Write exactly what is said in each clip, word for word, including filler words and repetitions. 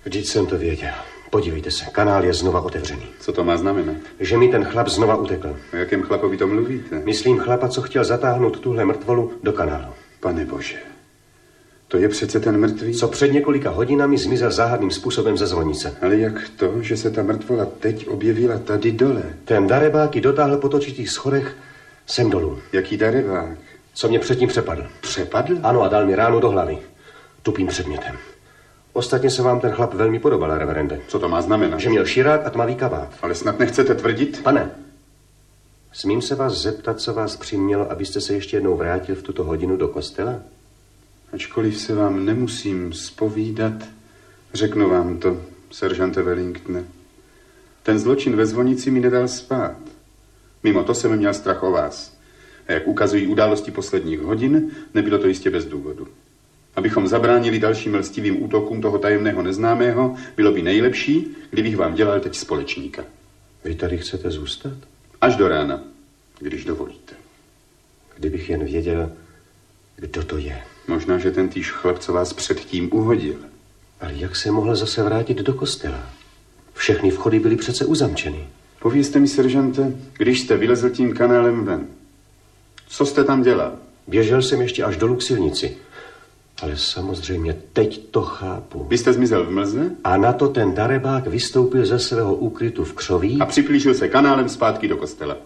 Vždyť jsem to věděl. Podívejte se, kanál je znova otevřený. Co to má znamenat? Že mi ten chlap znova utekl. O jakém chlapovi to mluvíte? Myslím chlapa, co chtěl zatáhnout tuhle mrtvolu do kanálu. Pane bože, to je přece ten mrtvý? Co před několika hodinami zmizel záhadným způsobem ze zvonice. Ale jak to, že se ta mrtvola teď objevila tady dole? Ten darebák ji dotáhl po točitých schodech sem dolů. Jaký darebák? Co mě předtím přepadl. Přepadl? Ano, a dal mi ránu do hlavy. Tupým předmětem. Ostatně se vám ten chlap velmi podobal, reverende. Co to má znamenat? Že měl širák a tmavý kabát. Ale snad nechcete tvrdit? Pane, smím se vás zeptat, co vás přimělo, abyste se ještě jednou vrátil v tuto hodinu do kostela? Ačkoliv se vám nemusím zpovídat, řeknu vám to, seržante Wellingtone. Ten zločin ve zvonici mi nedal spát. Mimo to jsem měl strach o vás. A jak ukazují události posledních hodin, nebylo to jistě bez důvodu. Abychom zabránili dalším lstivým útokům toho tajemného neznámého, bylo by nejlepší, kdybych vám dělal teď společníka. Vy tady chcete zůstat? Až do rána, když dovolíte. Kdybych jen věděl, kdo to je. Možná, že ten týž chlap, co vás předtím uhodil. Ale jak se mohl zase vrátit do kostela? Všechny vchody byly přece uzamčeny. Povězte mi, seržante, když jste vylezl tím kanálem ven, co jste tam dělal? Běžel jsem ještě až dolů k silnici. Ale samozřejmě teď to chápu. Vy jste zmizel v mlze? A na to ten darebák vystoupil ze svého úkrytu v křoví a připlížil se kanálem zpátky do kostela.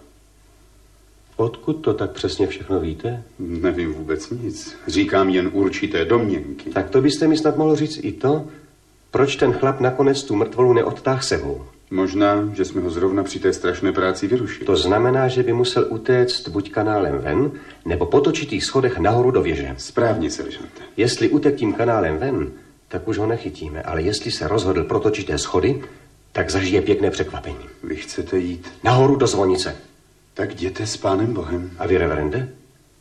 Odkud to tak přesně všechno víte? Nevím vůbec nic. Říkám jen určité domněnky. Tak to byste mi snad mohl říct i to, proč ten chlap nakonec tu mrtvolu neodtáhl sebou. Možná, že jsme ho zrovna při té strašné práci vyrušili. To znamená, že by musel utéct buď kanálem ven, nebo po točitých schodech nahoru do věže. Správně, seržante. Jestli utek tím kanálem ven, tak už ho nechytíme, ale jestli se rozhodl pro točité schody, tak zažije pěkné překvapení. Vy chcete jít? Nahoru do zvonice. Tak jděte s pánem Bohem. A vy, reverende?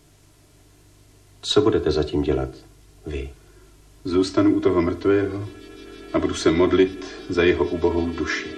Co budete zatím dělat? Vy? Zůstanu u toho mrtvého a budu se modlit za jeho ubohou duši.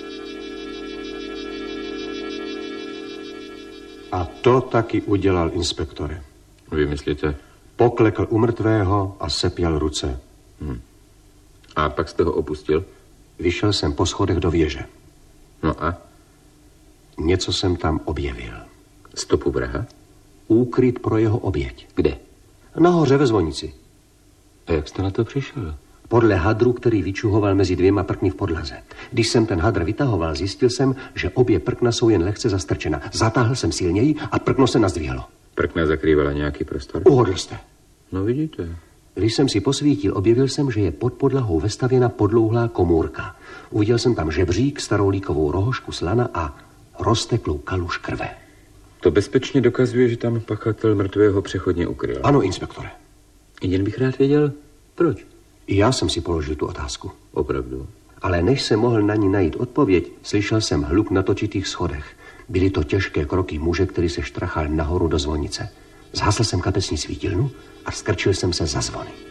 A to taky udělal inspektore. Vy myslíte? Poklekl u mrtvého a sepěl ruce. Hmm. A pak jste ho opustil? Vyšel jsem po schodech do věže. No a? Něco jsem tam objevil. Stopu vraha? Úkryt pro jeho oběť. Kde? Nahoře ve zvonici. A jak jste na to přišel? Podle hadru, který vyčuhoval mezi dvěma prkny v podlaze. Když jsem ten hadr vytahoval, zjistil jsem, že obě prkna jsou jen lehce zastrčena. Zatáhl jsem silněji a prkno se nazdvihlo. Prkna zakrývala nějaký prostor? Uhodl jste. No vidíte. Když jsem si posvítil, objevil jsem, že je pod podlahou vestavěna podlouhlá komůrka. Uviděl jsem tam žebřík, starou líkovou rohošku slana a rozteklou kaluž krve. To bezpečně dokazuje, že tam pachatel mrtvého přechodně ukryl. Ano, inspektore. Jen bych rád věděl, proč. I já jsem si položil tu otázku. Opravdu. Ale než jsem mohl na ní najít odpověď, slyšel jsem hluk na točitých schodech. Byly to těžké kroky muže, který se štrachal nahoru do zvonice. Zhasl jsem kapesní svítilnu a skrčil jsem se za zvony.